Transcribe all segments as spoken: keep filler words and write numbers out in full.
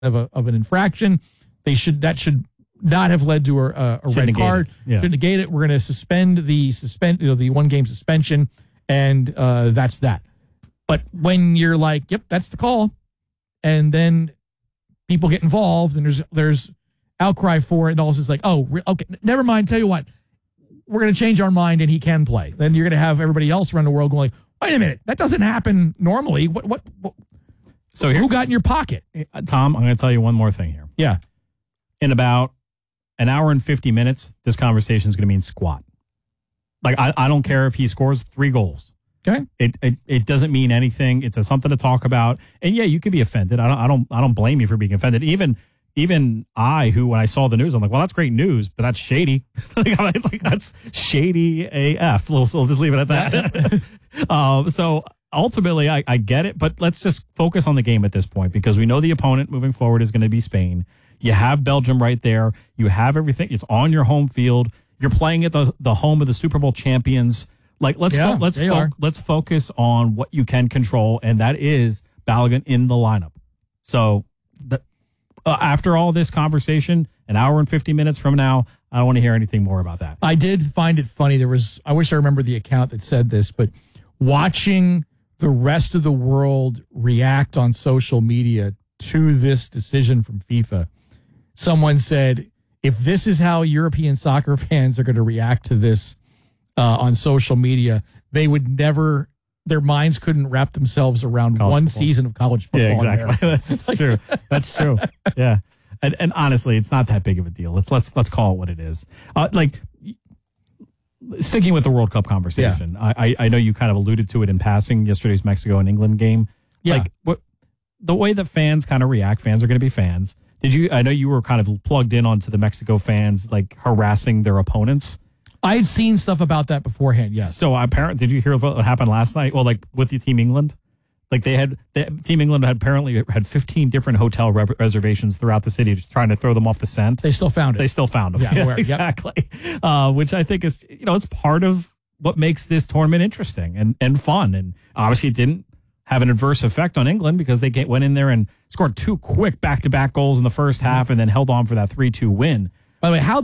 of a of an infraction. They should that should not have led to a, a, a red card. Yeah. Should negate it. We're going to suspend the suspend you know the one game suspension, and uh, that's that. But when you're like, yep, that's the call, and then people get involved, and there's there's outcry for it, and all of a sudden it's like, oh, re- okay, never mind. Tell you what, we're going to change our mind, and he can play. Then you're going to have everybody else around the world going like, wait a minute, that doesn't happen normally. What what? what so here, who got in your pocket? Tom, I'm going to tell you one more thing here. Yeah. In about an hour and fifty minutes, this conversation is going to mean squat. Like, I, I don't care if he scores three goals. Okay. It, it it doesn't mean anything. It's a, something to talk about. And yeah, you could be offended. I don't I don't I don't blame you for being offended. Even even I, who when I saw the news, I'm like, well, that's great news, but that's shady. like, it's like that's shady A F. We'll, we'll just leave it at that. uh, so ultimately, I, I get it, but let's just focus on the game at this point because we know the opponent moving forward is going to be Spain. You have Belgium right there. You have everything. It's on your home field. You're playing at the, the home of the Super Bowl champions. Like let's yeah, fo- let's they fo- are. let's focus on what you can control, and that is Balogun in the lineup. So the, uh, after all this conversation, an hour and fifty minutes from now, I don't want to hear anything more about that. I did find it funny. There was I wish I remember the account that said this, but watching the rest of the world react on social media to this decision from FIFA. Someone said, if this is how European soccer fans are going to react to this uh, on social media, they would never, their minds couldn't wrap themselves around College one football. season of college football. Yeah, in exactly. America. That's true. That's true. Yeah. And, and honestly, it's not that big of a deal. Let's let's let's call it what it is. Uh, like sticking with the World Cup conversation, yeah. I I know you kind of alluded to it in passing yesterday's Mexico and England game. Yeah. Like what the way that fans kind of react. Fans are going to be fans. Did you? I know you were kind of plugged in onto the Mexico fans like harassing their opponents. I had seen stuff about that beforehand. Yes. So apparently, did you hear what happened last night? Well, like with the Team England. Like they had, the Team England had apparently had fifteen different hotel re- reservations throughout the city, just trying to throw them off the scent. They still found it. They still found them. Yeah, yeah where, exactly. Yep. Uh, which I think is, you know, it's part of what makes this tournament interesting and, and fun. And obviously it didn't have an adverse effect on England because they get, went in there and scored two quick back-to-back goals in the first half and then held on for that three two win. By the way, how,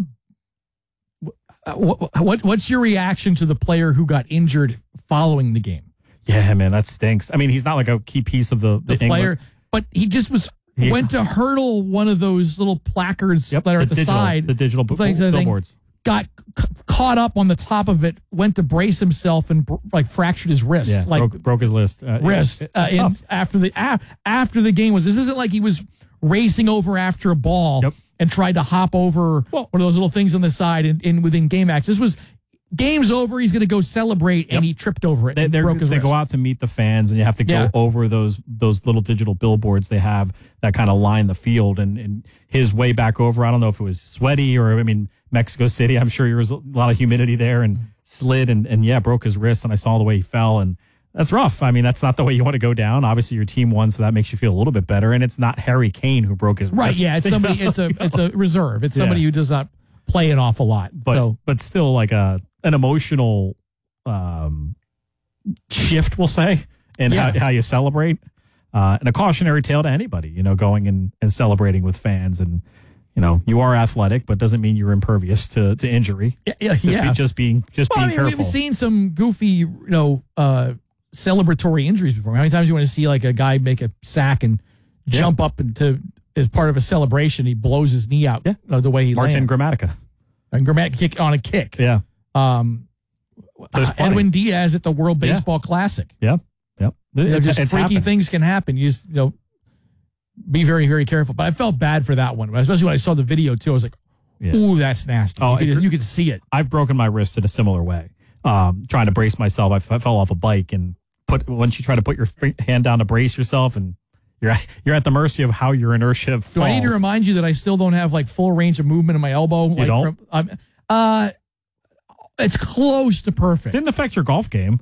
what, what what's your reaction to the player who got injured following the game? Yeah, man, that stinks. I mean, he's not like a key piece of the, the, the player, but he just was he, went to hurdle one of those little placards yep, that are the at the digital, side. the digital b- things, billboards. Got c- caught up on the top of it, went to brace himself and br- like fractured his wrist. Yeah, like broke, broke his wrist. Uh, wrist. Yeah, uh, in, after the uh, after the game was. This isn't like he was racing over after a ball yep. and tried to hop over well, one of those little things on the side in, in within game action. This was. Game's over. He's going to go celebrate, and yep. he tripped over it. They, and broke his they wrist. go out to meet the fans, and you have to go yeah. over those those little digital billboards they have that kind of line the field. And, and his way back over, I don't know if it was sweaty or I mean Mexico City. I'm sure there was a lot of humidity there, and slid and and yeah, broke his wrist. And I saw the way he fell, and that's rough. I mean, that's not the way you want to go down. Obviously, your team won, so that makes you feel a little bit better. And it's not Harry Kane who broke his right. wrist. Yeah, it's somebody. It's a it's a reserve. It's somebody yeah. who does not play an awful lot. But so. but still like a. an emotional um, shift, we'll say, in yeah. how, how you celebrate. Uh, and a cautionary tale to anybody, you know, going and, and celebrating with fans. And, you know, you are athletic, but doesn't mean you're impervious to, to injury. Yeah, yeah. Just, yeah. Be, just being, just well, being I mean, careful. We've seen some goofy, you know, uh, celebratory injuries before. How many times do you want to see like a guy make a sack and yeah. jump up into as part of a celebration, he blows his knee out yeah. uh, the way he Martin lands. Gramatica. And Gramatica kick on a kick. Yeah. Um, Uh, Edwin Diaz at the World Baseball yeah. Classic. Yep, yep. You know, it's, just it's freaky happened. things can happen. You just, you know, be very, very careful. But I felt bad for that one, especially when I saw the video too. I was like, yeah. "Ooh, that's nasty." Oh, you, could, you could see it. I've broken my wrist in a similar way. Um, trying to brace myself, I, f- I fell off a bike and put. Once you try to put your f- hand down to brace yourself, and you're you're at the mercy of how your inertia falls. Do I need to remind you that I still don't have like full range of movement in my elbow? You like, don't? From, um, uh. It's close to perfect. Didn't affect your golf game.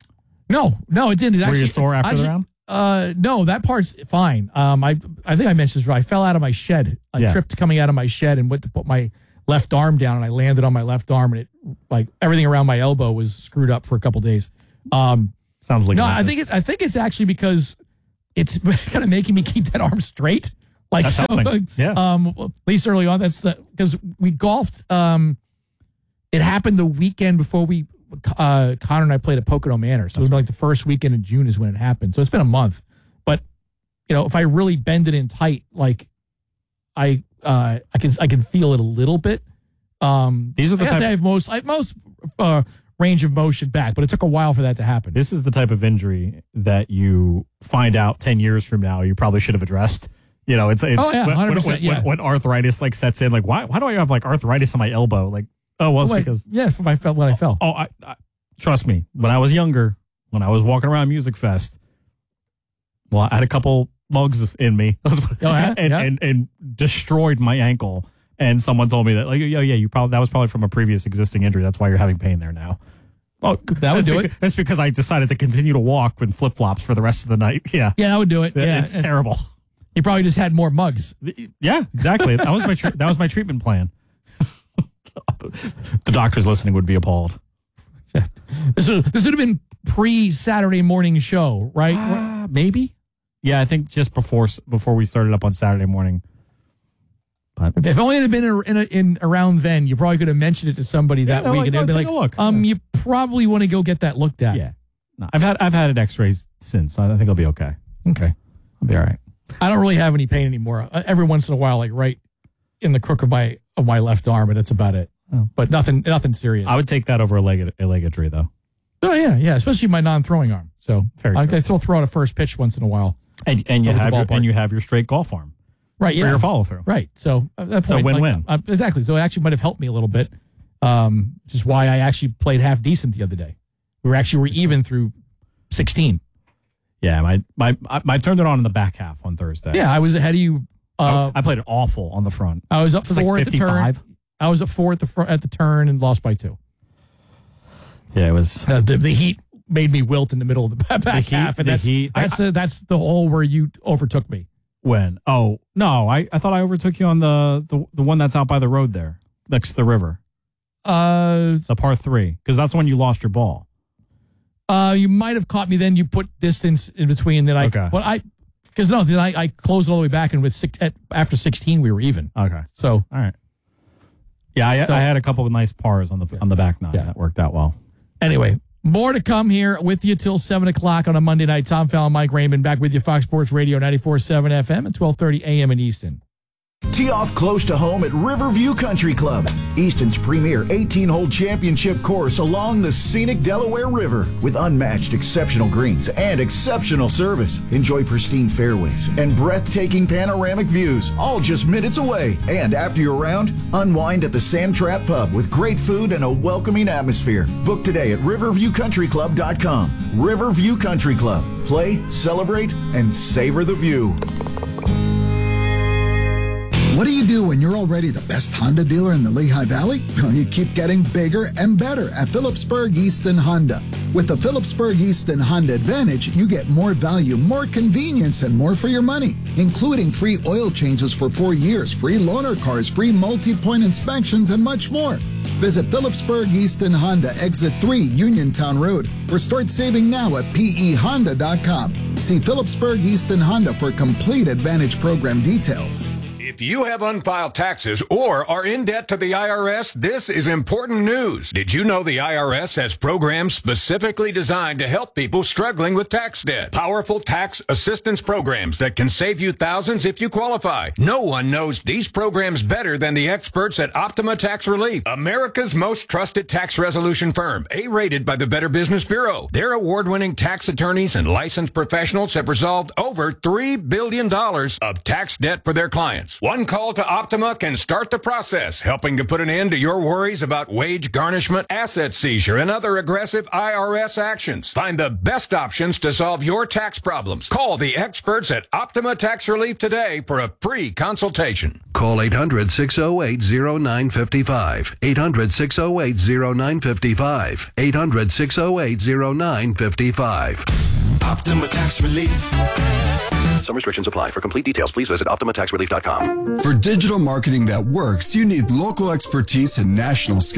No, no, it didn't. It Were actually, you sore after actually, the round? Uh, no, that part's fine. Um, I I think I mentioned this. I fell out of my shed. I yeah. tripped coming out of my shed and went to put my left arm down, and I landed on my left arm, and it like everything around my elbow was screwed up for a couple days. Um, Sounds like no. I think it's I think it's actually because it's kind of making me keep that arm straight. Like, That's so, helping. Yeah. um, at least early on, that's the, because we golfed, um, it happened the weekend before we, uh, Connor and I played at Pocono Manor. So it was like the first weekend in June is when it happened. So it's been a month. But, you know, if I really bend it in tight, like, I, uh, I can, I can feel it a little bit. Um, These are the I, type- I have most, I have most, uh, range of motion back, but it took a while for that to happen. This is the type of injury that you find out ten years from now you probably should have addressed. You know, it's, it's oh, yeah, when, one hundred when, percent, when, yeah. when, when arthritis like sets in, like why why do I have like arthritis on my elbow? Like, oh, well, it's Oh, wait, because yeah, from my when I fell. oh, I, I trust me, when I was younger, when I was walking around Music Fest, well, I had a couple mugs in me, Oh, yeah? and, Yeah. and and destroyed my ankle. And someone told me that, like, yeah, yeah, you probably that was probably from a previous existing injury. That's why you're having pain there now. Oh, That would that's do beca- it. That's because I decided to continue to walk with flip flops for the rest of the night. Yeah, Yeah, that would do it. Yeah, it's terrible. You probably just had more mugs. Yeah, exactly. That was my tre- that was my treatment plan. The doctors listening would be appalled. This would, this would have been pre-Saturday morning show, right? Uh, maybe. Yeah, I think just before before we started up on Saturday morning. But If only it had been in, in, in around then, you probably could have mentioned it to somebody that they're week, like, and they'd "Oh, be take like, a look." "Um, Yeah. you probably want to go get that looked at." yeah, no, I've had I've had an X-rays since. So I think I'll be okay. Okay. I'll be all right. I don't really have any pain anymore. Uh, every once in a while, like right in the crook of my of my left arm, and that's about it. Oh. But nothing nothing serious. I would take that over a leg a leg injury though. oh yeah, yeah, especially my non-throwing arm. So Very I, true. I throw throw out a first pitch once in a while. And and you Over the have your, ballpark. and you have your straight golf arm Right. for Yeah. your follow through. Right. So at that So point, win-win. like, uh, exactly. So it actually might have helped me a little bit, um, which is why I actually played half decent the other day. We were actually were even through sixteen. Yeah, my my I, I turned it on in the back half on Thursday. Yeah, I was ahead of you. Uh, I played it awful on the front. I was up It's like four at the fifty-five. turn. I was up four at the fr- at the turn and lost by two. Yeah, it was. Uh, the, the heat made me wilt in the middle of the back The heat- half, and the that's heat- that's the, that's the hole where you overtook me. When? Oh no, I, I thought I overtook you on the, the the one that's out by the road there next to the river, Uh, the par three, because that's when you lost your ball. uh, you might have caught me. Then you put distance in between. Then I, Okay. but I, because no, then I, I closed it all the way back, and with six at, after sixteen we were even. Okay, So all right. Yeah, I, So- I had a couple of nice pars on the on the back nine. Yeah. That worked out well. anyway, more to come here with you till seven o'clock on a Monday night. Tom Fallon, Mike Raymond, back with you, Fox Sports Radio, ninety-four point seven F M and twelve thirty A M in Easton. Tee off close to home at Riverview Country Club, Easton's premier eighteen-hole championship course along the scenic Delaware River with unmatched exceptional greens and exceptional service. Enjoy pristine fairways and breathtaking panoramic views, all just minutes away. And after your round, unwind at the Sand Trap Pub with great food and a welcoming atmosphere. Book today at riverview country club dot com. Riverview Country Club. Play, celebrate, and savor the view. What do you do when you're already the best Honda dealer in the Lehigh Valley? Well, you keep getting bigger and better at Phillipsburg Easton Honda. With the Phillipsburg Easton Honda Advantage, you get more value, more convenience, and more for your money, including free oil changes for four years, free loaner cars, free multi-point inspections, and much more. Visit Phillipsburg Easton Honda, Exit three, Uniontown Road, or start saving now at P E honda dot com. See Phillipsburg Easton Honda for complete Advantage program details. If you have unfiled taxes or are in debt to the I R S, this is important news. Did you know the I R S has programs specifically designed to help people struggling with tax debt? Powerful tax assistance programs that can save you thousands if you qualify. No one knows these programs better than the experts at Optima Tax Relief, America's most trusted tax resolution firm, A-rated by the Better Business Bureau. Their award-winning tax attorneys and licensed professionals have resolved over three billion dollars of tax debt for their clients. One call to Optima can start the process, helping to put an end to your worries about wage garnishment, asset seizure, and other aggressive I R S actions. Find the best options to solve your tax problems. Call the experts at Optima Tax Relief today for a free consultation. Call eight hundred, six oh eight, oh nine five five. eight hundred, six oh eight, oh nine five five. eight hundred, six oh eight, oh nine five five. Optima Tax Relief. Some restrictions apply. For complete details, please visit optima tax relief dot com. For digital marketing that works, you need local expertise and national scale.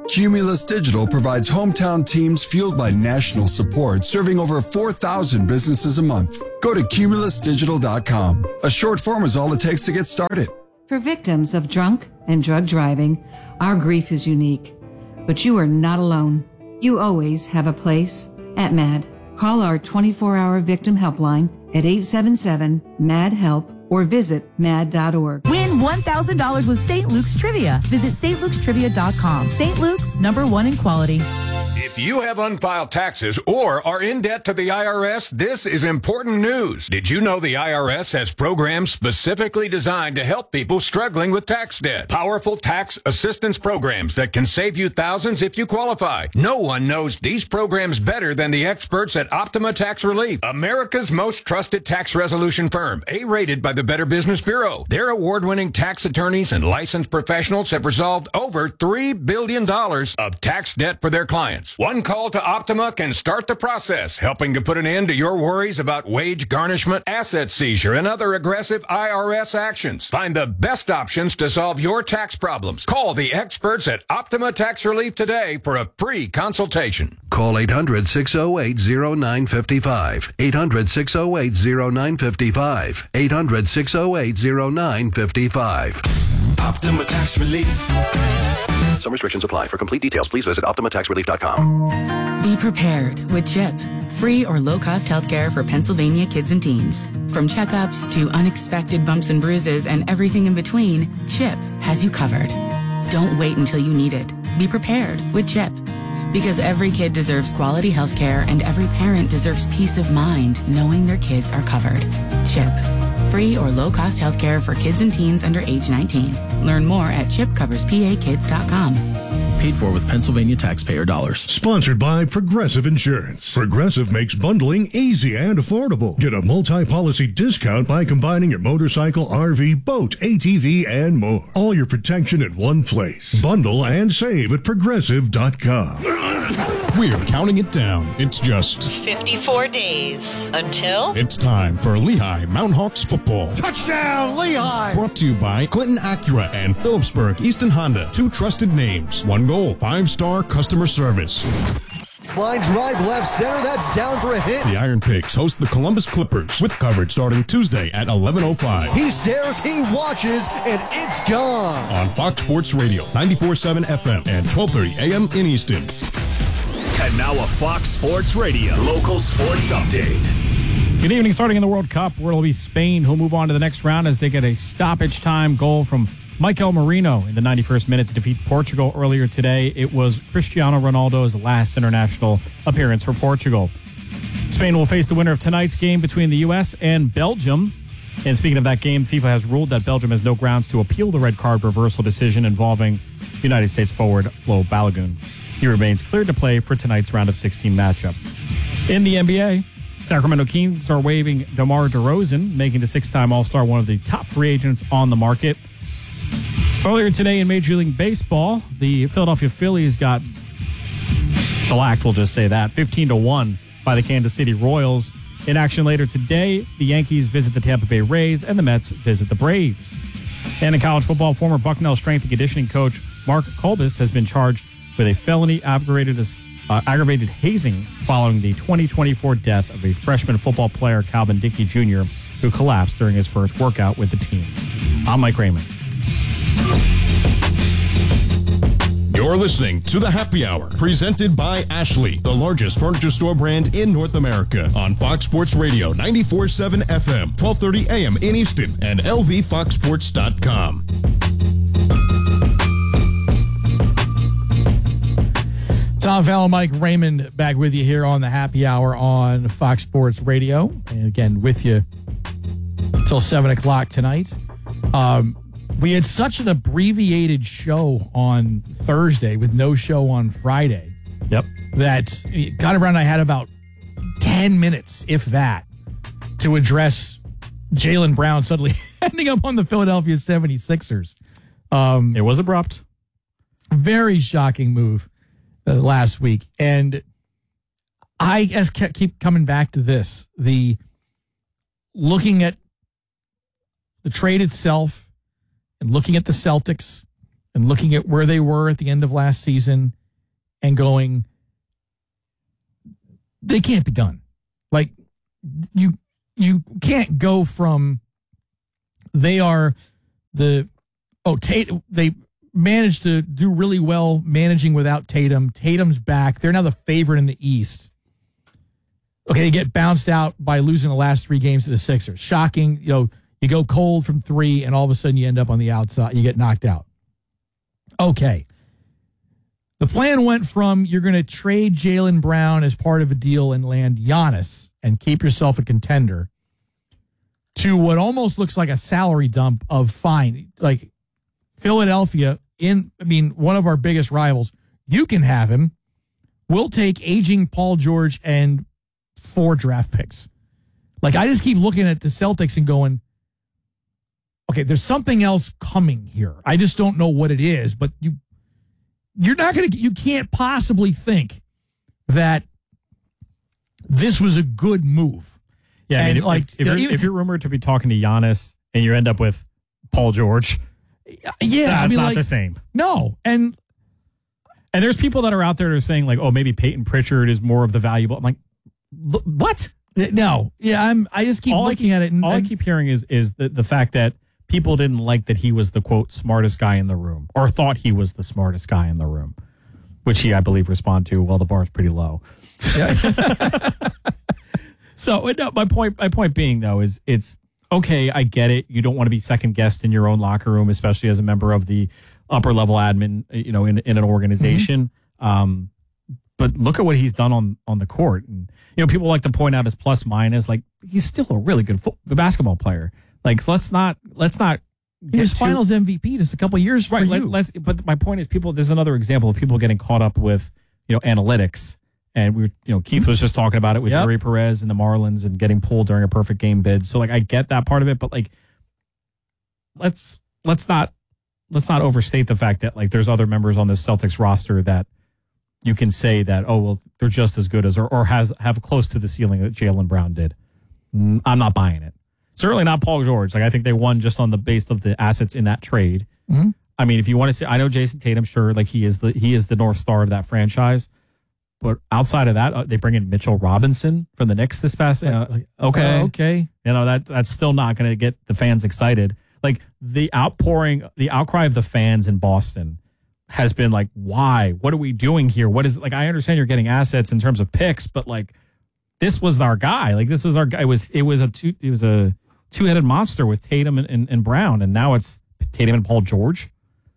Cumulus Digital provides hometown teams fueled by national support, serving over four thousand businesses a month. Go to cumulus digital dot com. A short form is all it takes to get started. For victims of drunk and drug driving, our grief is unique. But you are not alone. You always have a place at MAD. Call our twenty-four hour victim helpline at eight seven seven, M A D, HELP or visit mad dot org. Win one thousand dollars with Saint Luke's Trivia. Visit Saint Luke's Trivia dot com. Saint Luke's, number one in quality. If you have unfiled taxes or are in debt to the I R S, this is important news. Did you know the I R S has programs specifically designed to help people struggling with tax debt? Powerful tax assistance programs that can save you thousands if you qualify. No one knows these programs better than the experts at Optima Tax Relief, America's most trusted tax resolution firm, A-rated by the Better Business Bureau. Their award-winning tax attorneys and licensed professionals have resolved over three billion dollars of tax debt for their clients. One call to Optima can start the process, helping to put an end to your worries about wage garnishment, asset seizure, and other aggressive I R S actions. Find the best options to solve your tax problems. Call the experts at Optima Tax Relief today for a free consultation. Call eight hundred, six oh eight, oh nine five five. eight hundred, six oh eight, oh nine five five. eight hundred, six oh eight, oh nine five five. Optima Tax Relief. Some restrictions apply. For complete details, please visit optima tax relief dot com. Be prepared with CHIP. Free or low-cost healthcare for Pennsylvania kids and teens. From checkups to unexpected bumps and bruises and everything in between, CHIP has you covered. Don't wait until you need it. Be prepared with CHIP. Because every kid deserves quality healthcare and every parent deserves peace of mind knowing their kids are covered. CHIP. Free or low-cost healthcare for kids and teens under age nineteen. Learn more at chip covers p a kids dot com. Paid for with Pennsylvania taxpayer dollars. Sponsored by Progressive Insurance. Progressive makes bundling easy and affordable. Get a multi-policy discount by combining your motorcycle, R V, boat, A T V, and more. All your protection in one place. Bundle and save at progressive dot com. We're counting it down. It's just fifty-four days until it's time for Lehigh Mountain Hawks football. Touchdown, Lehigh! Brought to you by Clinton Acura and Phillipsburg Easton Honda. Two trusted names. One goal. Five-star customer service. Line drive left center. That's down for a hit. The Iron Pigs host the Columbus Clippers with coverage starting Tuesday at eleven oh five. He stares, he watches, and it's gone. On Fox Sports Radio, ninety-four point seven F M and twelve thirty A M in Easton. And now a Fox Sports Radio local sports update. Good evening. Starting in the World Cup, where it'll be Spain who'll move on to the next round as they get a stoppage time goal from Michael Marino in the ninety-first minute to defeat Portugal earlier today. It was Cristiano Ronaldo's last international appearance for Portugal. Spain will face the winner of tonight's game between the U S and Belgium. And speaking of that game, FIFA has ruled that Belgium has no grounds to appeal the red card reversal decision involving United States forward Flo Balogun. He remains cleared to play for tonight's round of sixteen matchup. In the N B A, Sacramento Kings are waiving DeMar DeRozan, making the six-time All-Star one of the top free agents on the market. Earlier today in Major League Baseball, the Philadelphia Phillies got shellacked, we'll just say that, fifteen to one by the Kansas City Royals. In action later today, the Yankees visit the Tampa Bay Rays and the Mets visit the Braves. And in college football, former Bucknell strength and conditioning coach Mark Kolbis has been charged with a felony aggravated, uh, aggravated hazing following the twenty twenty-four death of a freshman football player, Calvin Dickey Junior, who collapsed during his first workout with the team. I'm Mike Raymond. You're listening to The Happy Hour, presented by Ashley, the largest furniture store brand in North America, on Fox Sports Radio, ninety-four point seven F M, twelve thirty A M in Easton, and L V fox sports dot com. Tom Fallon, Mike Raymond back with you here on the Happy Hour on Fox Sports Radio. And again, with you till seven o'clock tonight. Um, we had such an abbreviated show on Thursday with no show on Friday. Yep. That Connor Brown and I had about ten minutes, if that, to address Jaylen Brown suddenly ending up on the Philadelphia seventy-sixers. Um, it was abrupt. Very shocking move. Uh, last week. And I guess keep coming back to this, the looking at the trade itself and looking at the Celtics and looking at where they were at the end of last season and going, they can't be done. Like, you you can't go from they are the, oh, Tatum, they managed to do really well managing without Tatum. Tatum's back. They're now the favorite in the East. Okay, they get bounced out by losing the last three games to the Sixers. Shocking. You know, you go cold from three, and all of a sudden you end up on the outside. You get knocked out. Okay. The plan went from you're going to trade Jaylen Brown as part of a deal and land Giannis and keep yourself a contender to what almost looks like a salary dump of fine. Like Philadelphia, in I mean, one of our biggest rivals, you can have him. We'll take aging Paul George and four draft picks. Like, I just keep looking at the Celtics and going, okay, there's something else coming here. I just don't know what it is, but you, you're not going to, you can't possibly think that this was a good move. Yeah, I mean, and if, like, if, if, you're, even, if you're rumored to be talking to Giannis and you end up with Paul George, yeah, that's I mean, not like, the same. No, and and there's people that are out there that are saying like, oh, maybe Peyton Pritchard is more of the valuable. I'm like, what? No, yeah, I'm. I just keep all looking keep, at it, and all and, I keep hearing is is the the fact that people didn't like that he was the quote smartest guy in the room, or thought he was the smartest guy in the room, which he, I believe, responded to. Well, the bar is pretty low. Yeah. So no, my point, my point being though is it's okay. I get it. You don't want to be second guessed in your own locker room, especially as a member of the upper level admin, you know, in in an organization. Mm-hmm. Um, but look at what he's done on on the court, and you know, people like to point out his plus minus. Like, he's still a really good fo- basketball player. Like, so let's not let's not. He was Finals M V P just a couple years right. for Let, you. Let's. But my point is, people. There's another example of people getting caught up with, you know, analytics. And we, were, you know, Keith was just talking about it with Yep. Yuri Perez and the Marlins and getting pulled during a perfect game bid. So, like, I get that part of it, but like, let's let's not let's not overstate the fact that like there's other members on this Celtics roster that you can say that, oh well, they're just as good as or or has have close to the ceiling that Jaylen Brown did. I'm not buying it. Certainly not Paul George. Like, I think they won just on the base of the assets in that trade. Mm-hmm. I mean, if you want to say, I know Jason Tatum, sure, like he is the he is the North Star of that franchise. But outside of that, uh, they bring in Mitchell Robinson from the Knicks this past. You know, like, okay, uh, okay, you know that that's still not going to get the fans excited. Like, the outpouring, the outcry of the fans in Boston has been like, why? What are we doing here? What is like? I understand you're getting assets in terms of picks, but like, this was our guy. Like, this was our guy. It was it was a two it was a two headed monster with Tatum and, and, and Brown, and now it's Tatum and Paul George,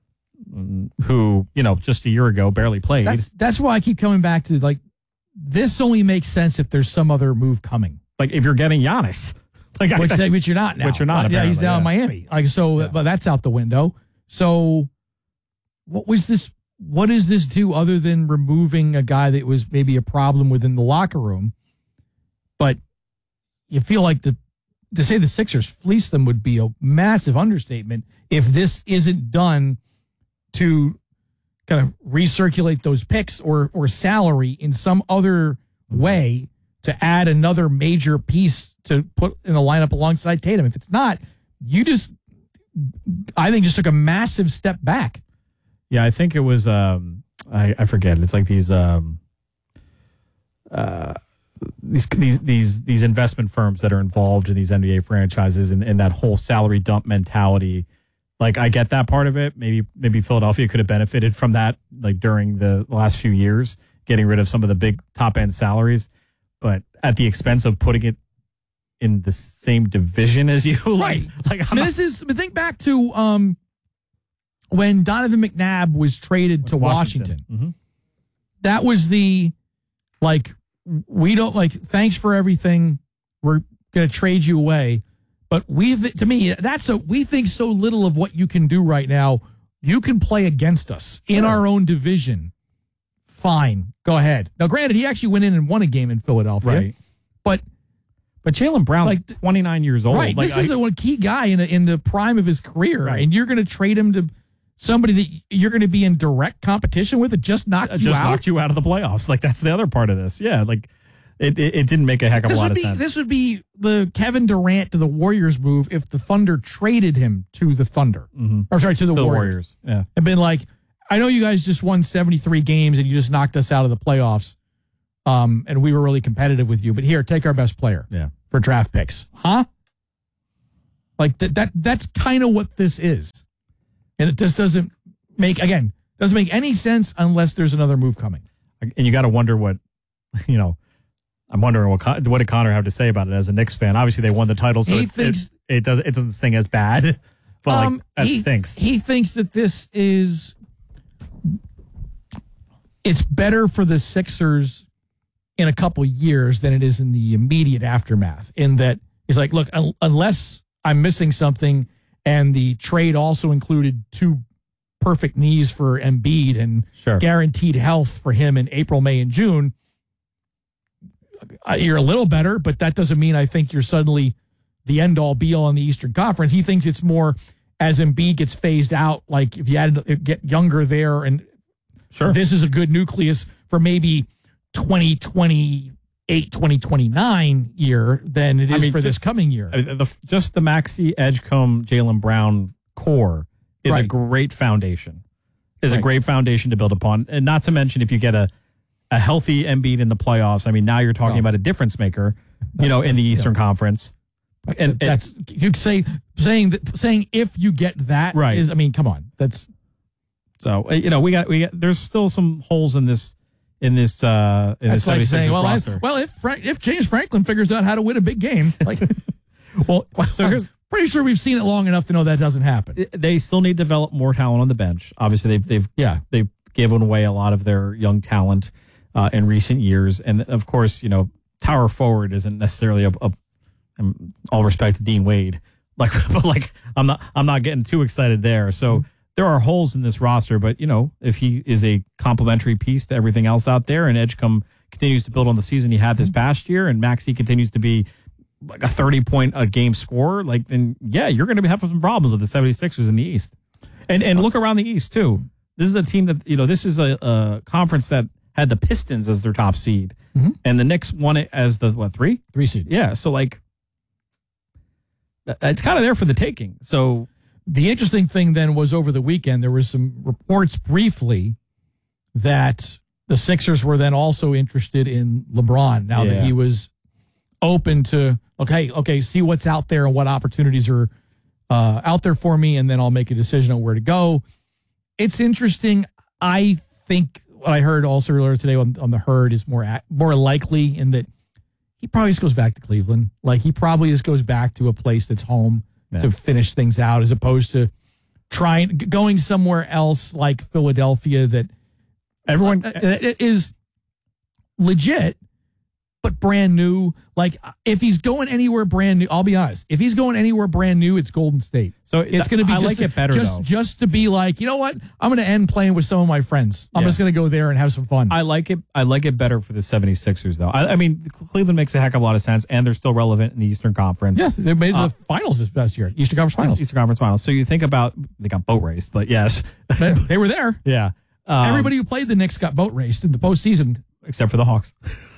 who, you know, just a year ago barely played. That's, that's why I keep coming back to, like, this only makes sense if there's some other move coming. Like, if you're getting Giannis. Like, which, I, which you're not now. Which you're not, uh, Yeah, he's down yeah. in Miami. Like, so, Yeah. but that's out the window. So, what was this? What does this do other than removing a guy that was maybe a problem within the locker room? But you feel like the to say the Sixers fleeced them would be a massive understatement if this isn't done to kind of recirculate those picks or or salary in some other way to add another major piece to put in a lineup alongside Tatum. If it's not, you just, I think, just took a massive step back. Yeah, I think it was, um, I, I forget. It's like these, um, uh, these, these, these, these investment firms that are involved in these N B A franchises and, and that whole salary dump mentality. Like, I get that part of it. Maybe maybe Philadelphia could have benefited from that, like, during the last few years, getting rid of some of the big top-end salaries, but at the expense of putting it in the same division as you. Right. Like, like I mean, this is, think back to um, when Donovan McNabb was traded to Washington. Washington. Mm-hmm. That was the, like, we don't, like, thanks for everything. We're going to trade you away. But we, th- to me, that's a, we think so little of what you can do right now. You can play against us in Sure. our own division. Fine. Go ahead. Now, granted, he actually went in and won a game in Philadelphia. Right. But, but Jaylen Brown's like, twenty-nine years old. right. Like, this is I, a one key guy in, a, in the prime of his career. Right. And you're going to trade him to somebody that you're going to be in direct competition with that just knocked uh, you just out. knocked you out of the playoffs. Like, that's the other part of this. Yeah. Like, it, it, it didn't make a heck of a This lot would of be sense. this would be the Kevin Durant to the Warriors move if the Thunder traded him to the Thunder. Mm-hmm. Or sorry, to the To the Warriors. Warriors. Yeah. And been like, I know you guys just won seventy-three games and you just knocked us out of the playoffs. Um, and we were really competitive with you. But here, take our best player yeah. for draft picks. Huh? Like that, that that's kind of what this is. And it just doesn't make, again, doesn't make any sense unless there's another move coming. And you got to wonder what, you know, I'm wondering what Con- what did Connor have to say about it as a Knicks fan. Obviously, they won the title, so he it, thinks, it, it, does, it doesn't sting as bad. But um, like, that he, stinks. He thinks that this is, it's better for the Sixers in a couple years than it is in the immediate aftermath. In that he's like, look, un- unless I'm missing something, and the trade also included two perfect knees for Embiid and sure. guaranteed health for him in April, May, and June, you're a little better, but that doesn't mean I think you're suddenly the end all be all in the Eastern Conference. He thinks it's more as Embiid gets phased out, like if you had to get younger there, and sure. this is a good nucleus for maybe twenty twenty-eight, twenty twenty-nine year than it is I mean, for just, this coming year. I mean, the, just the Maxey, Edgecombe, Jaylen Brown core is right. a great foundation. Is right. a great foundation to build upon. And not to mention if you get a, a healthy Embiid in the playoffs, I mean, now you're talking no. about a difference maker, you know, in the Eastern yeah. Conference. And that's you say saying that saying if you get that right. is I mean, come on. That's so you know, we got we got there's still some holes in this in this uh in that's this like saying, well, roster. I, well, if Frank, if James Franklin figures out how to win a big game, like well, so here's pretty sure we've seen it long enough to know that doesn't happen. They still need to develop more talent on the bench. Obviously, they've they've yeah. they've given away a lot of their young talent uh, in recent years, and of course, you know, power forward isn't necessarily a, a and all respect to Dean Wade, like, but like I'm not, I'm not getting too excited there. So mm-hmm. there are holes in this roster, but you know, if he is a complementary piece to everything else out there, and Edgecombe continues to build on the season he had this past year, and Maxey continues to be like a thirty point a game scorer, like then yeah, you're going to have some problems with the seventy-sixers in the East, and and look around the East too. This is a team that you know, this is a, a conference that had the Pistons as their top seed, mm-hmm. and the Knicks won it as the what three three seed. Yeah, so like. It's kind of there for the taking. So the interesting thing then was over the weekend, there was some reports briefly that the Sixers were then also interested in LeBron now yeah. that he was open to, okay, okay, see what's out there and what opportunities are uh, out there for me, and then I'll make a decision on where to go. It's interesting. I think what I heard also earlier today on, on the Herd is more more likely in that he probably just goes back to Cleveland. Like, he probably just goes back to a place that's home yeah. to finish things out, as opposed to trying going somewhere else like Philadelphia that everyone uh, is legit, but brand new. Like, if he's going anywhere brand new, I'll be honest. If he's going anywhere brand new, it's Golden State. So it's going to be I just like to, it better just, though. just to be like, you know what? I'm going to end playing with some of my friends. I'm yeah. just going to go there and have some fun. I like it. I like it better for the seventy-sixers though. I, I mean, Cleveland makes a heck of a lot of sense, and they're still relevant in the Eastern Conference. Yes, they made uh, the finals this past year. Eastern Conference Finals. Eastern Conference Finals. So you think about, they got boat raced, but yes, they, they were there. Yeah. Um, Everybody who played the Knicks got boat raced in the postseason, except for the Hawks.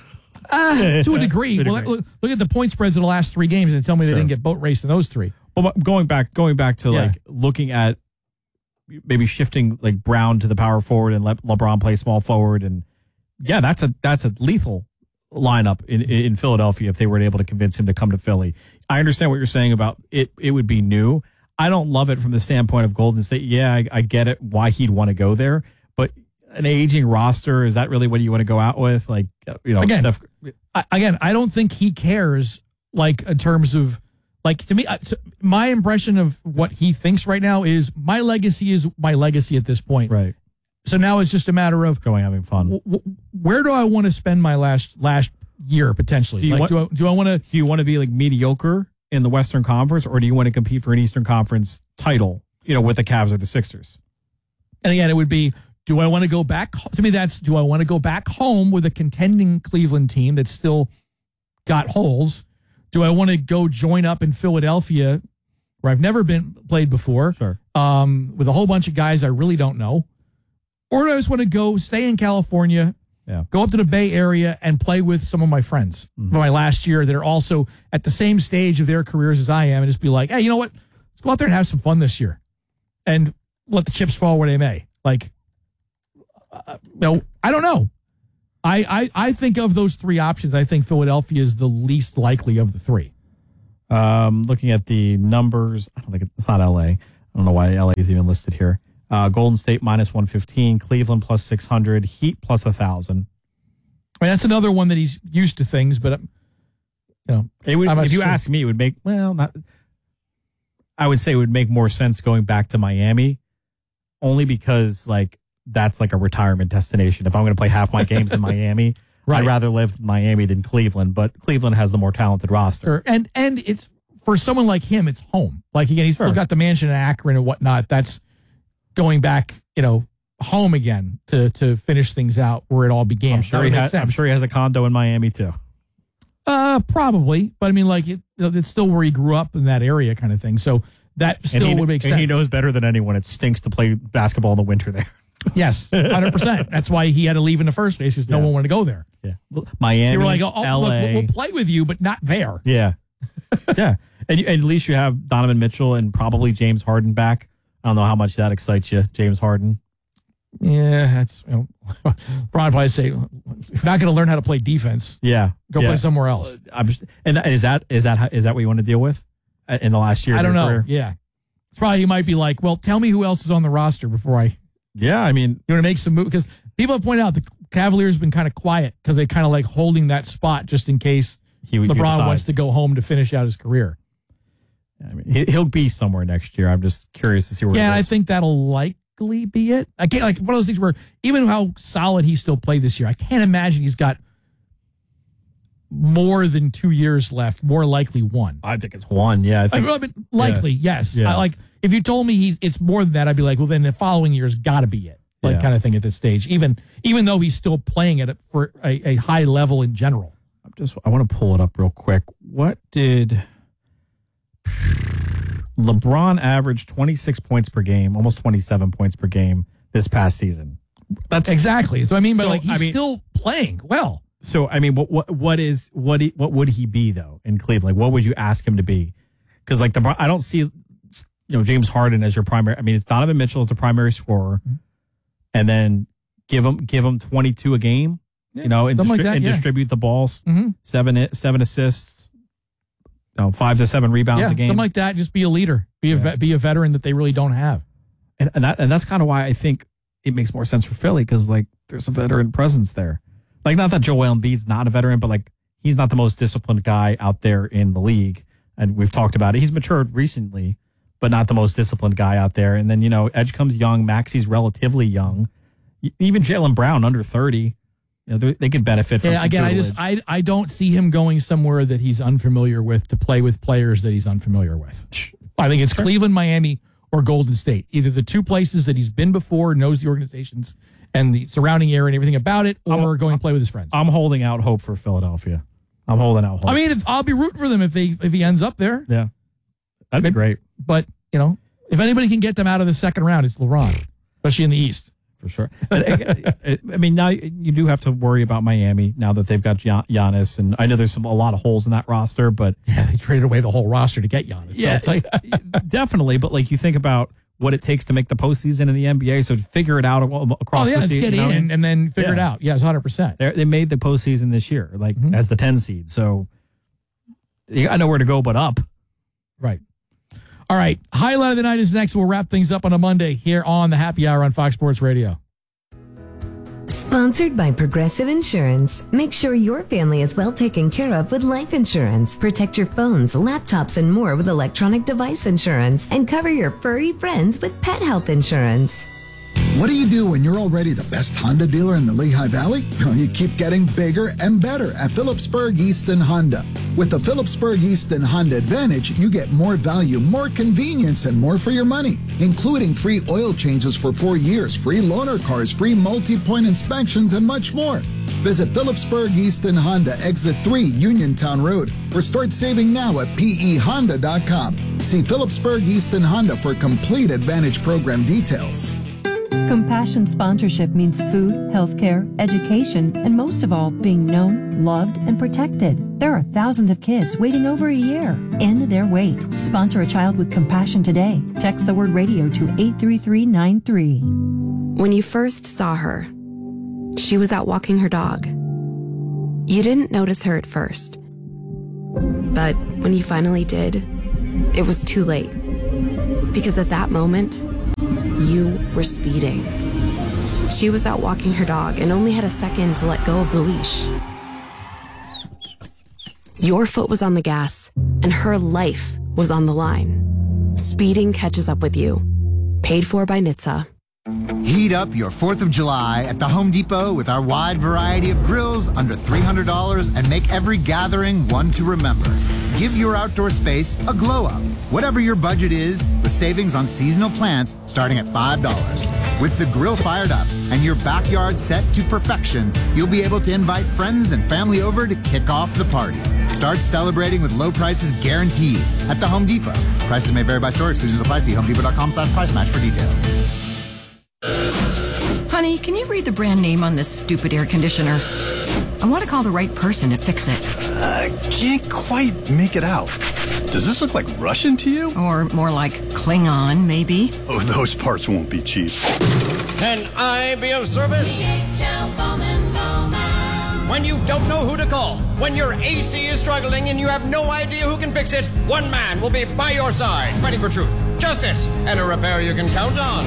Uh, to a degree. to a well, degree. Look, look at the point spreads of the last three games and tell me they sure. didn't get boat raced in those three. Well, going back, going back to yeah. like looking at maybe shifting like Brown to the power forward and let LeBron play small forward, and yeah, that's a that's a lethal lineup in in Philadelphia if they were able to convince him to come to Philly. I understand what you're saying about it. It would be new. I don't love it from the standpoint of Golden State. Yeah, I, I get it why he'd want to go there, but an aging roster, is that really what you want to go out with? Like, you know, again, stuff. I, again, I don't think he cares. Like, in terms of, like, to me, my impression of what he thinks right now is my legacy is my legacy at this point. Right. So now it's just a matter of going having fun. W- w- where do I want to spend my last last year potentially? Do you like, want, do I, do I want to? Do you want to be like mediocre in the Western Conference, or do you want to compete for an Eastern Conference title? You know, with the Cavs or the Sixers. And again, it would be. Do I want to go back? To me, that's, do I want to go back home with a contending Cleveland team that's still got holes? Do I want to go join up in Philadelphia, where I've never been played before, sure. um, with a whole bunch of guys I really don't know? Or do I just want to go stay in California, yeah. go up to the Bay Area and play with some of my friends mm-hmm. from my last year that are also at the same stage of their careers as I am, and just be like, hey, you know what? Let's go out there and have some fun this year and let the chips fall where they may. Like, uh, no, I don't know. I, I, I think of those three options, I think Philadelphia is the least likely of the three. Um, looking at the numbers, I don't think it's not L A. I don't know why L A is even listed here. Uh, Golden State minus one fifteen, Cleveland plus six hundred, Heat plus one thousand. I mean, that's another one that he's used to things, but, you know. It would, if you sure. ask me, it would make, well, not, I would say it would make more sense going back to Miami, only because, like, that's like a retirement destination. If I'm going to play half my games in Miami, right. I'd rather live in Miami than Cleveland, but Cleveland has the more talented roster. Sure. And and it's for someone like him, it's home. Like, again, he's sure. still got the mansion in Akron and whatnot. That's going back, you know, home again to to finish things out where it all began. I'm sure he has. I'm sure he has a condo in Miami too. Uh, probably, but I mean, like, it, it's still where he grew up in that area, kind of thing. So that still he, would make and sense. And he knows better than anyone. It stinks to play basketball in the winter there. Yes, one hundred percent. That's why he had to leave in the first place, because no Yeah. one wanted to go there. Yeah, Miami. They were like, "Oh, L A. look, we'll, we'll play with you, but not there." Yeah, yeah, and, and at least you have Donovan Mitchell and probably James Harden back. I don't know how much that excites you, James Harden. Yeah, that's, you know, Brian probably say, if you're not going to learn how to play defense, Yeah, go yeah. play somewhere else. I'm just, and is that is that how, is that what you want to deal with in the last year? I of don't your know. career? Yeah, it's probably you might be like, well, tell me who else is on the roster before I. Yeah, I mean, you want to make some move, because people have pointed out the Cavaliers have been kind of quiet because they kind of like holding that spot just in case he, he LeBron decides. wants to go home to finish out his career. I mean, he- he'll be somewhere next year. I'm just curious to see where. Yeah, it and I goes. think that'll likely be it. I can't, like, one of those things where even how solid he still played this year, I can't imagine he's got more than two years left. More likely one. I think it's one. Yeah, I think I mean, likely, yeah. yes. Yeah. I, like, if you told me he, it's more than that, I'd be like, well, then the following year's got to be it. Like, Yeah. kind of thing at this stage. Even even though he's still playing at it for a, a high level in general. I'm just. I want to pull it up real quick. What did LeBron average? twenty-six points per game, almost twenty-seven points per game this past season. That's Exactly. So I mean, but So, like, he's I mean- still playing well. So I mean, what what what is what he, what would he be though in Cleveland? Like, what would you ask him to be? Because like the I don't see you know James Harden as your primary. I mean, it's Donovan Mitchell as the primary scorer, Mm-hmm. and then give him give him twenty-two a game. Yeah, you know, and, something distri- like that, and yeah. distribute the balls. Mm-hmm. Seven seven assists, no, five to seven rebounds Yeah, a game. something like that. Just be a leader. Be a vet, be a veteran that they really don't have. and and, that, and that's kind of why I think it makes more sense for Philly, because like there's a veteran presence there. Like, not that Joel Embiid's not a veteran, but like he's not the most disciplined guy out there in the league. And we've talked about it. He's matured recently, but not the most disciplined guy out there. And then, you know, Edge comes young. Maxi's relatively young. Y- Even Jaylen Brown, under thirty, you know, they, they could benefit from Yeah, some again, I tutelage. just I I don't see him going somewhere that he's unfamiliar with to play with players that he's unfamiliar with. I think it's Cleveland, Miami, or Golden State. Either the two places that he's been before, knows the organizations and the surrounding area and everything about it, or I'm- going to play with his friends. I'm holding out hope for Philadelphia. I'm holding out hope. I mean, if, I'll be rooting for them if they if he ends up there. yeah, that'd be great. But, you know, if anybody can get them out of the second round, it's LeBron, especially in the East. For sure. But I I mean, now you do have to worry about Miami now that they've got Gian- Giannis, and I know there's some, a lot of holes in that roster, but Yeah, they traded away the whole roster to get Giannis. yeah, So it's like, definitely. But like, you think about what it takes to make the postseason in the N B A, so to figure it out across oh, yeah, the let's season. get you know? in and then figure it Yeah. out. Yes, one hundred percent. They're, they made the postseason this year, like Mhm. as the ten seed. So you got nowhere to go but up. Right. All right. Highlight of the night is next. We'll wrap things up on a Monday here on the Happy Hour on Fox Sports Radio. Sponsored by Progressive Insurance. Make sure your family is well taken care of with life insurance. Protect your phones, laptops, and more with electronic device insurance. And cover your furry friends with pet health insurance. What do you do when you're already the best Honda dealer in the Lehigh Valley? Well, you keep getting bigger and better at Phillipsburg Easton Honda. With the Phillipsburg Easton Honda Advantage, you get more value, more convenience, and more for your money, including free oil changes for four years, free loaner cars, free multi-point inspections, and much more. Visit Phillipsburg Easton Honda, Exit three, Uniontown Road, or start saving now at P E honda dot com. See Phillipsburg Easton Honda for complete Advantage program details. Compassion sponsorship means food, healthcare, education, and most of all, being known, loved, and protected. There are thousands of kids waiting over a year. End their wait. Sponsor a child with compassion today. Text the word radio to eight three three nine three. When you first saw her, She was out walking her dog. You didn't notice her at first. But when you finally did, it was too late. Because at that moment, you were speeding. She was out walking her dog and only had a second to let go of the leash. Your foot was on the gas, and her life was on the line. Speeding catches up with you. Paid for by N H T S A. Heat up your fourth of July at the Home Depot with our wide variety of grills under three hundred dollars and make every gathering one to remember. Give your outdoor space a glow up. Whatever your budget is, with savings on seasonal plants starting at five dollars. With the grill fired up and your backyard set to perfection, you'll be able to invite friends and family over to kick off the party. Start celebrating with low prices guaranteed at the Home Depot. Prices may vary by store. Exclusions apply. See homedepot.com slash price match for details. Honey, can you read the brand name on this stupid air conditioner? I want to call the right person to fix it. I can't quite make it out. Does this look like Russian to you? Or more like Klingon, maybe? Oh, those parts won't be cheap. Can I be of service? When you don't know who to call, when your A C is struggling and you have no idea who can fix it, one man will be by your side, fighting for truth, justice, and a repair you can count on.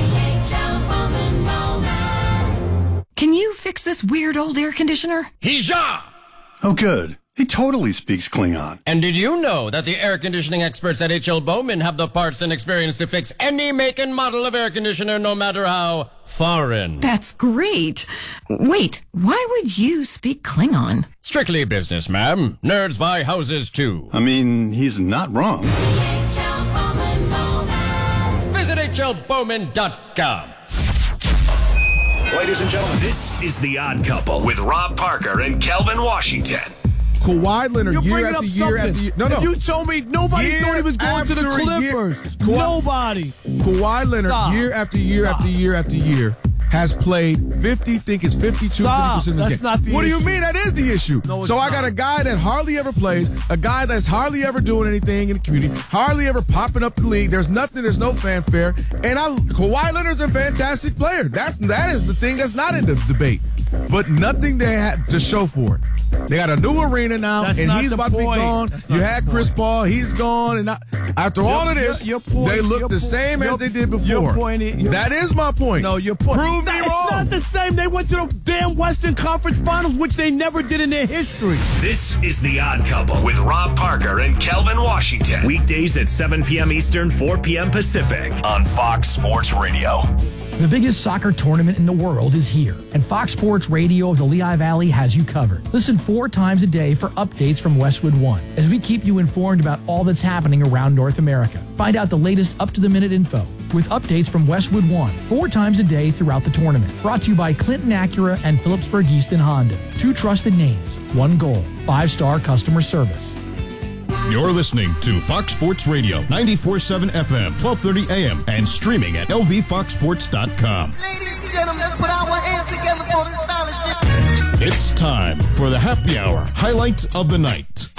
Can you fix this weird old air conditioner? Hija! Oh, good. He totally speaks Klingon. And did you know that the air conditioning experts at H L Bowman have the parts and experience to fix any make and model of air conditioner, no matter how foreign? That's great. Wait, why would you speak Klingon? Strictly business, ma'am. Nerds buy houses, too. I mean, he's not wrong. Visit H L Bowman dot com. Ladies and gentlemen, this is The Odd Couple with Rob Parker and Kelvin Washington. Kawhi Leonard, You're year bringing after up year something. after year. No, no. You told me nobody year thought he was going to the after year- Clippers. Kawhi- Nobody. Kawhi Leonard, Stop. year after year Stop. after year after year, has played fifty, think it's fifty-two, Stop. fifty percent of his That's game. not the What do you issue. mean? That is the issue. No, it's so I got not. a guy that hardly ever plays, a guy that's hardly ever doing anything in the community, hardly ever popping up the league. There's nothing, there's no fanfare. And I, Kawhi Leonard's a fantastic player. That's, that is the thing that's not in the debate. But nothing they have to show for it. They got a new arena now, That's and not he's the about to be point. gone. That's not You the had Chris point. Paul, he's gone, and I, after all Your- of this, your- your point- they look your the po- same your- as they did before. your point is- your- that is my point. No, your point. Prove me It's wrong. not the same. They went to the damn Western Conference Finals, which they never did in their history. This is The Odd Couple with Rob Parker and Kelvin Washington. Weekdays at seven p.m. Eastern, four p.m. Pacific on Fox Sports Radio. The biggest soccer tournament in the world is here, and Fox Sports Radio of the Lehigh Valley has you covered. Listen four times a day for updates from Westwood One, as we keep you informed about all that's happening around North America. Find out the latest up-to-the-minute info with updates from Westwood One, four times a day throughout the tournament. Brought to you by Clinton Acura and Phillipsburg Easton Honda. Two trusted names, one goal, five-star customer service. You're listening to Fox Sports Radio, ninety-four point seven F M, twelve thirty A M, and streaming at L V fox sports dot com. Ladies and gentlemen, let's put our hands together for this stylish. It's time for the Happy Hour Highlight of the Night.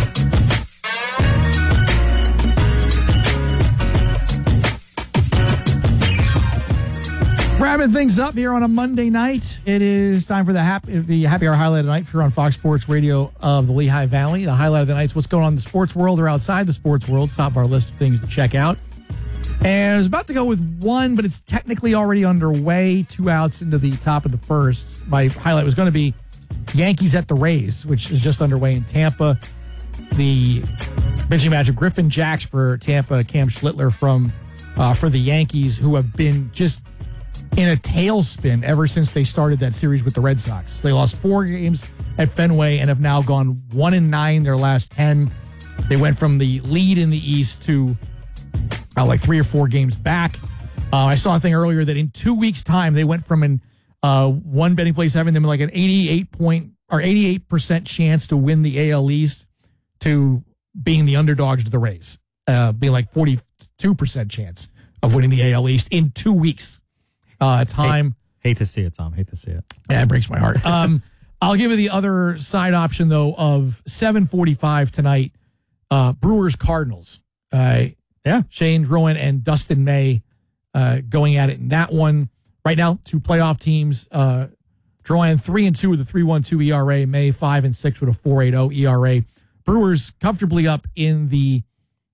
Wrapping things up here on a Monday night. It is time for the happy the happy hour highlight of the night here on Fox Sports Radio of the Lehigh Valley. The highlight of the night is what's going on in the sports world or outside the sports world. Top of our list of things to check out. And I was about to go with one, but it's technically already underway. Two outs into the top of the first. My highlight was going to be Yankees at the Rays, which is just underway in Tampa. The pitching match of Griffin Jacks for Tampa, Cam Schlittler from uh, for the Yankees, who have been just in a tailspin ever since they started that series with the Red Sox. They lost four games at Fenway and have now gone one and nine their last ten. They went from the lead in the East to uh, like three or four games back. Uh, I saw a thing earlier that in two weeks' time they went from an uh, one betting place having them like an eighty-eight point or eighty-eight percent chance to win the A L East to being the underdogs to the Rays, uh, being like forty-two percent chance of winning the A L East in two weeks. Uh, time. Hate, hate to see it, Tom. Hate to see it. Yeah, it breaks my heart. Um, I'll give you the other side option, though, of seven forty-five tonight, uh, Brewers Cardinals. Uh, yeah. Shane Rowan and Dustin May uh, going at it in that one. Right now, two playoff teams uh, Drouin three and two with a three point one two E R A. May five and six with a four point eight oh E R A. Brewers comfortably up in the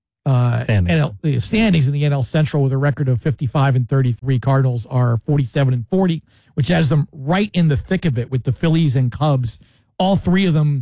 uh, standings. N L, the standings in the N L Central with a record of fifty-five and thirty-three. Cardinals are forty-seven and forty, which has them right in the thick of it with the Phillies and Cubs. All three of them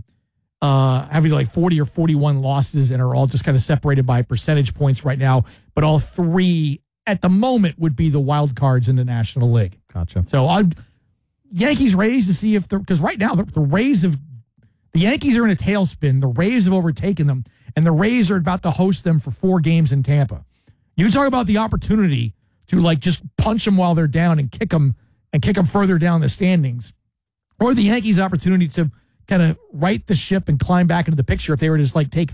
uh, having like forty or forty-one losses and are all just kind of separated by percentage points right now. But all three at the moment would be the wild cards in the National League. Gotcha. So I'd Yankees Rays to see if they're, because right now the, the Rays have, the Yankees are in a tailspin. The Rays have overtaken them, and the Rays are about to host them for four games in Tampa. You talk about the opportunity to like just punch them while they're down and kick them and kick them further down the standings, or the Yankees' opportunity to kind of right the ship and climb back into the picture if they were to just like take,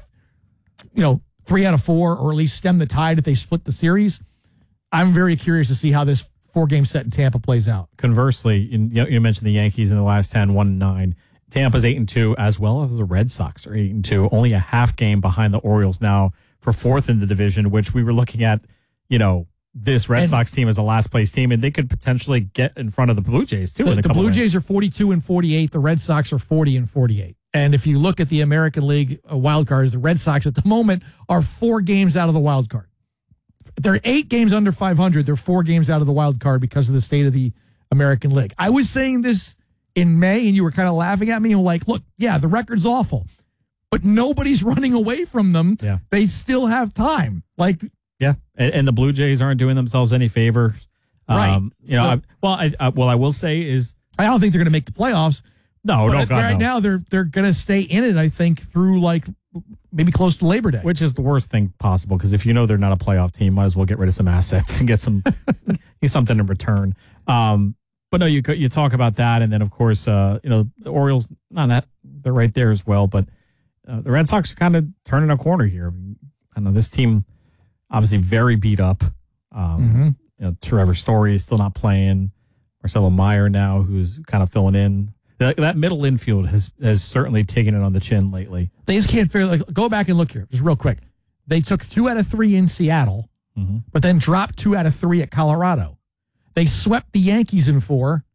you know, three out of four, or at least stem the tide if they split the series. I'm very curious to see how this four-game set in Tampa plays out. Conversely, you, you mentioned the Yankees in the last ten, one and nine. Tampa's eight and two, as well as the Red Sox are eight and two. Only a half game behind the Orioles now for fourth in the division, which we were looking at. You know, this Red And- Sox team as a last place team, and they could potentially get in front of the Blue Jays too. The, in a the couple Blue of Jays are forty-two and forty-eight. The Red Sox are forty and forty-eight. And if you look at the American League uh, wild cards, the Red Sox at the moment are four games out of the wild card. They're eight games under five hundred. They're four games out of the wild card because of the state of the American League. I was saying this in May, and you were kind of laughing at me. And like, look, yeah, the record's awful, but nobody's running away from them. Yeah. They still have time. Like, Yeah, and, and the Blue Jays aren't doing themselves any favor. Right. Um, you know, So- I, well, I, I, well, I will say is I don't think they're going to make the playoffs. no, no, But God, right no. now, they're they're going to stay in it. I think through like maybe close to Labor Day. Which is the worst thing possible, because if you know they're not a playoff team, might as well get rid of some assets and get some get something in return. Um, but no, you co- you talk about that, and then of course, uh, you know, the Orioles, not that they're right there as well, but uh, the Red Sox are kind of turning a corner here. I know this team obviously very beat up. Um, Mm-hmm. You know, Trevor Story is still not playing. Marcelo Meyer now, who's kind of filling in. That, that middle infield has has certainly taken it on the chin lately. They just can't figure. Like, go back and look here, just real quick. They took two out of three in Seattle, Mm-hmm. but then dropped two out of three at Colorado. They swept the Yankees in four,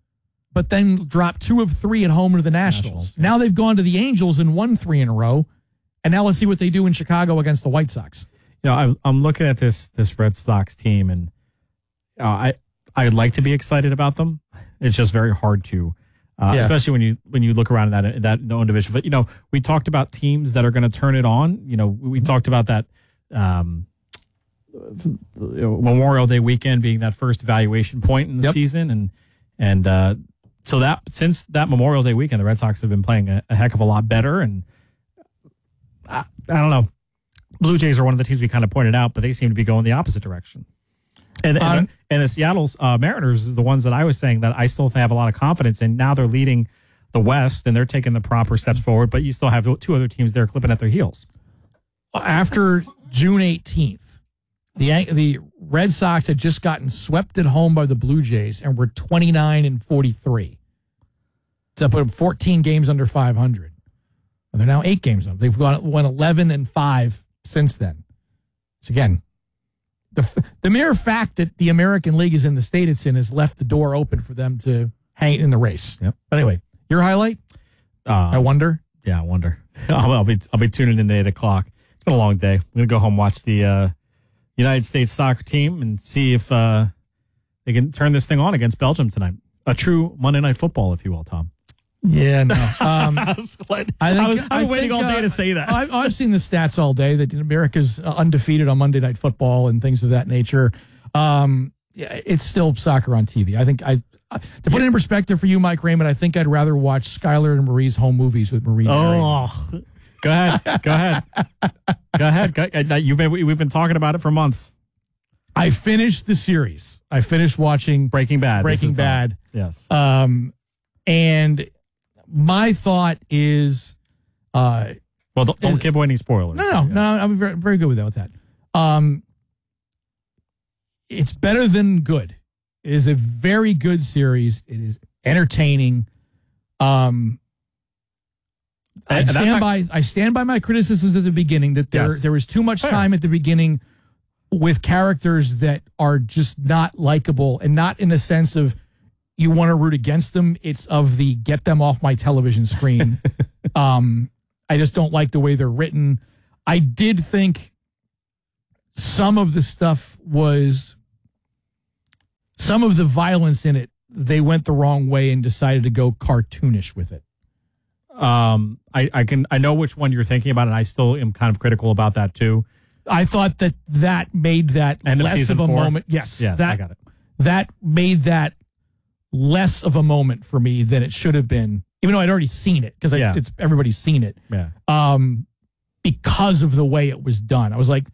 but then dropped two of three at home to the Nationals. Nationals, Now they've gone to the Angels and won three in a row, and now let's see what they do in Chicago against the White Sox. You know, I'm I'm looking at this this Red Sox team, and uh, I I'd like to be excited about them. It's just very hard to, uh, Yeah. especially when you when you look around at that that no division. But you know, we talked about teams that are going to turn it on. You know, we talked about that um, Memorial Day weekend being that first evaluation point in the Yep. season, and and uh, so that since that Memorial Day weekend, the Red Sox have been playing a, a heck of a lot better. And I, I don't know. Blue Jays are one of the teams we kind of pointed out, but they seem to be going the opposite direction. And and, Um, and the Seattle uh, Mariners is the ones that I was saying that I still have a lot of confidence in. Now they're leading the West, and they're taking the proper steps forward, but you still have two other teams there clipping at their heels. After June eighteenth, the Yan- the Red Sox had just gotten swept at home by the Blue Jays and were twenty-nine and forty-three. To put them fourteen games under five hundred. And they're now eight games under. They've gone won eleven and five since then. So again, the f- the mere fact that the American League is in the state it's in has left the door open for them to hang in the race. Yep. But anyway, your highlight? Uh, I wonder. Yeah, I wonder. I'll, I'll be I'll be tuning in at eight o'clock. It's been a long day. I'm gonna go home, watch the uh, United States soccer team, and see if uh, they can turn this thing on against Belgium tonight. A true Monday Night Football, if you will, Tom. Yeah, no. Um, I was, glad, I think, I was, I was I waiting think, all day uh, to say that. I've, I've seen the stats all day that America's uh, undefeated on Monday Night Football and things of that nature. Um, yeah, it's still soccer on T V. I think I, I to put it in perspective for you, Mike Raymond, I think I'd rather watch Skylar and Marie's home movies with Marie. Oh, go ahead, go ahead, go ahead. Go, uh, you've been we've been talking about it for months. I finished the series. I finished watching Breaking Bad. This Breaking is Bad. the- yes. Um, and my thought is, uh, well, don't, don't is- give away any spoilers. No, no, no. I'm very, very good with that. With that, um, it's better than good. It is a very good series. It is entertaining. Um, I And- and that's stand not- by. I stand by my criticisms at the beginning that there Yes. there was too much Fair. time at the beginning with characters that are just not likable, and not in a sense of you want to root against them. It's of the get them off my television screen. um, I just don't like the way they're written. I did think some of the stuff was, some of the violence in it, they went the wrong way and decided to go cartoonish with it. Um, I, I can I know which one you're thinking about, and I still am kind of critical about that too. I thought that that made that End of less season of a four? moment. Yes, Yes, that, I got it. That made that less of a moment for me than it should have been, even though I'd already seen it because Yeah. it's everybody's seen it. Yeah. Um, because of the way it was done, I was like,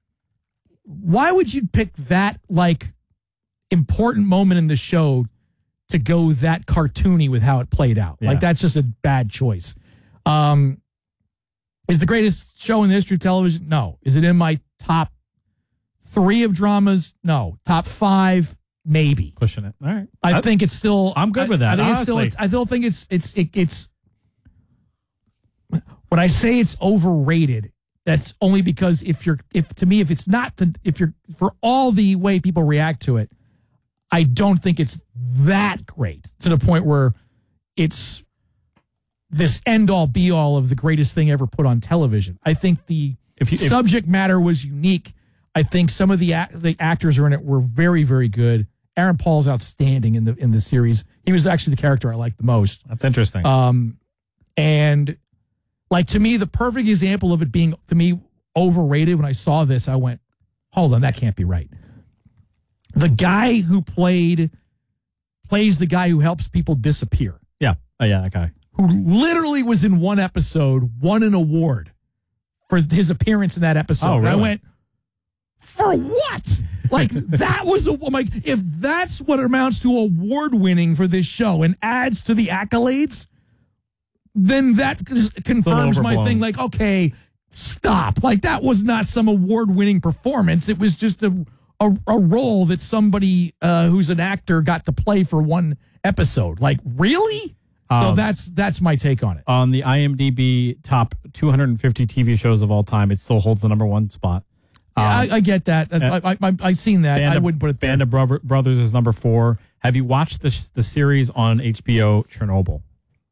why would you pick that like important moment in the show to go that cartoony with how it played out? Yeah. Like that's just a bad choice. Um, is the greatest show in the history of television? No. Is it in my top three of dramas? No. Top five? Maybe. Pushing it. All right. I, I- think it's still. I'm good I- with that, I think it's still. honestly. It's, I still think it's. It's. It, it's. When I say it's overrated, that's only because if you're, if to me, if it's not the, if you're for all the way people react to it, I don't think it's that great to the point where it's this end all be all of the greatest thing ever put on television. I think the If you- if- subject matter was unique. I think some of the act, the actors are in it were very, very good. Aaron Paul's outstanding in the in the series. He was actually the character I liked the most. That's interesting. Um, and like to me, the perfect example of it being to me overrated. When I saw this, I went, "Hold on, that can't be right." The guy who played plays the guy who helps people disappear, yeah. Oh, yeah, that guy. who literally was in one episode, won an award for his appearance in that episode. Oh, And I really? went, for what? Like that was a I'm like if that's what amounts to award winning for this show and adds to the accolades, then that just confirms my overblown. thing. Like, okay, stop. Like that was not some award winning performance. It was just a a, a role that somebody uh, who's an actor got to play for one episode. Like, really? so Um, that's that's my take on it. On the IMDb top two hundred fifty T V shows of all time, it still holds the number one spot. Um, Yeah, I, I get that. That's, uh, I, I, I've seen that. Band I of- wouldn't put it there. Band of Brother- Brothers is number four. Have you watched the the series on H B O, Chernobyl?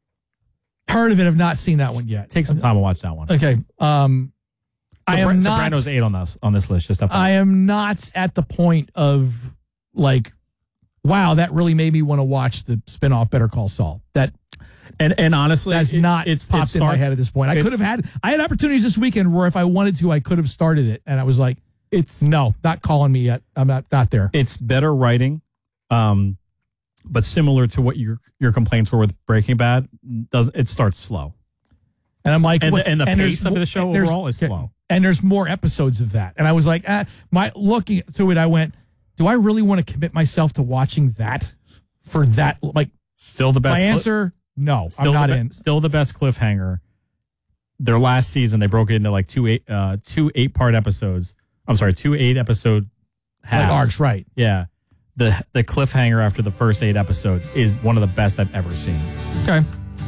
Heard of it. Have not seen that one yet. Take some time to watch that one. Okay. Um, I am not. Sopranos eight on this on this list. Just F Y I. I am not at the point of like, wow, that really made me want to watch the spinoff Better Call Saul. That and and honestly, that's it- not it's- popped it in my starts- head at this point. I it's- could have had. I had opportunities this weekend where if I wanted to, I could have started it, and I was like, it's no, not calling me yet. I'm not not there. It's better writing, um, but similar to what your your complaints were with Breaking Bad. Does it starts slow? And I'm like, And what- the- and the there's pace of mo- the show and there's- overall is okay, slow. And there's more episodes of that. And I was like, ah, my looking to it, I went, do I really want to commit myself to watching that for that? Like, Still the best. my cli- answer, no, still I'm not the be- in. Still the best cliffhanger. Their last season, they broke it into like two eight uh two eight part episodes. I'm sorry, two eight episode halves. Like arcs, right? Yeah. The the cliffhanger after the first eight episodes is one of the best I've ever seen. Okay.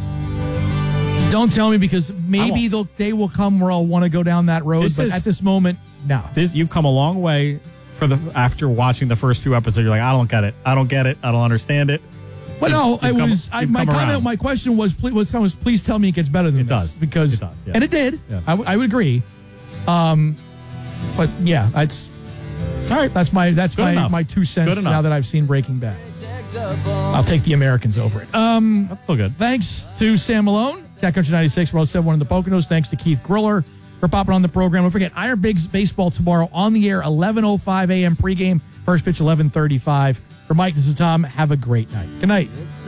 Don't tell me because maybe I the day will come where I'll want to go down that road. This but is- at this moment, no. This you've come a long way for the after watching the first few episodes. You're like, I don't get it. I don't get it. I don't understand it. But no, You've I come- was. I, you've my come comment, around. my question was, please, was, was, please tell me it gets better than It this. does. Because It does, yes. and it did. Yes. I, w- I would agree. Um, but yeah, that's all right. That's my that's Good my enough. my two cents. Good enough. Now that I've seen Breaking Bad, I'll take the Americans over it. Um, That's still good. Thanks to Sam Malone, Cat Country ninety-six, Roll seven one in the Poconos. Thanks to Keith Griller for popping on the program. Don't forget, Iron Bigs Baseball tomorrow on the air, eleven oh five a.m. pregame. First pitch, eleven thirty-five. For Mike, this is Tom. Have a great night. Good night.